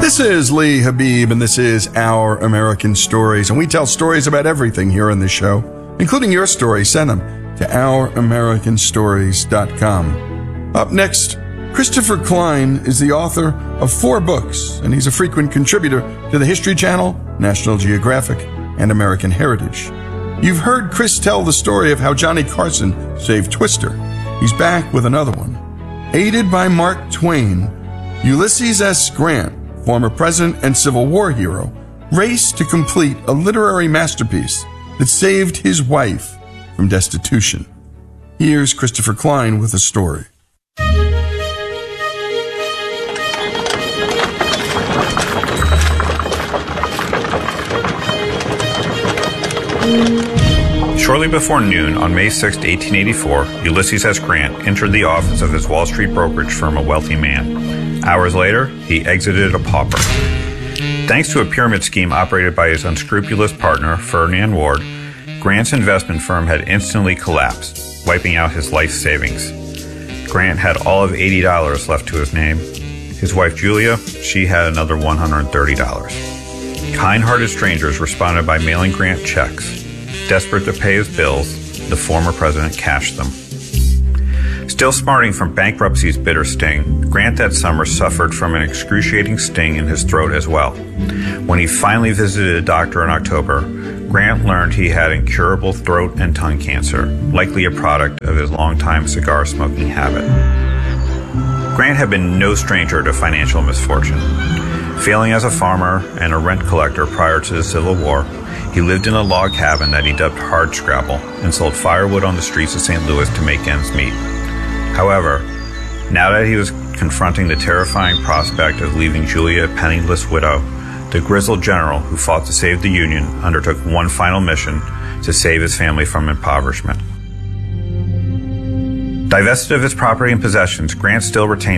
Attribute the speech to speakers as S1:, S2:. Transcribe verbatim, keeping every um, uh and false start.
S1: This is Lee Habib, and this is Our American Stories. And we tell stories about everything here on this show, including your story. Send them to our american stories dot com. Up next, Christopher Klein is the author of four books, and he's a frequent contributor to the History Channel, National Geographic, and American Heritage. You've heard Chris tell the story of how Johnny Carson saved Twister. He's back with another one. Aided by Mark Twain, Ulysses S. Grant, former president and Civil War hero, raced to complete a literary masterpiece that saved his wife from destitution. Here's Christopher Klein with a story.
S2: Shortly before noon on May sixth, eighteen eighty-four, Ulysses S. Grant entered the office of his Wall Street brokerage firm, a wealthy man. Hours later, he exited a pauper. Thanks to a pyramid scheme operated by his unscrupulous partner, Ferdinand Ward, Grant's investment firm had instantly collapsed, wiping out his life savings. Grant had all of eighty dollars left to his name. His wife, Julia, she had another one hundred thirty dollars. Kind-hearted strangers responded by mailing Grant checks. Desperate to pay his bills, the former president cashed them. Still smarting from bankruptcy's bitter sting, Grant that summer suffered from an excruciating sting in his throat as well. When he finally visited a doctor in October, Grant learned he had incurable throat and tongue cancer, likely a product of his longtime cigar smoking habit. Grant had been no stranger to financial misfortune. Failing as a farmer and a rent collector prior to the Civil War, he lived in a log cabin that he dubbed Hardscrabble and sold firewood on the streets of Saint Louis to make ends meet. However, now that he was confronting the terrifying prospect of leaving Julia a penniless widow, the grizzled general who fought to save the Union undertook one final mission to save his family from impoverishment. Divested of his property and possessions, Grant still retained